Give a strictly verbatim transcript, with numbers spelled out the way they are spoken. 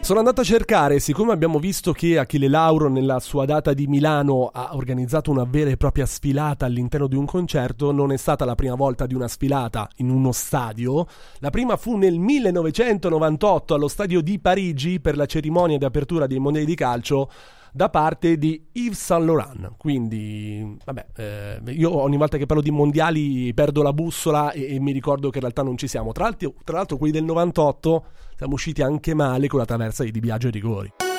Sono andato a cercare, siccome abbiamo visto che Achille Lauro nella sua data di Milano ha organizzato una vera e propria sfilata all'interno di un concerto. Non è stata la prima volta di una sfilata in uno stadio. La prima fu nel millenovecentonovantotto allo stadio di Parigi per la cerimonia di apertura dei mondiali di calcio da parte di Yves Saint Laurent. Quindi vabbè, eh, io ogni volta che parlo di mondiali perdo la bussola e, e mi ricordo che in realtà non ci siamo. Tra l'altro, tra l'altro quelli del novantotto siamo usciti anche male con la traversa di Di Biagio e Rigori.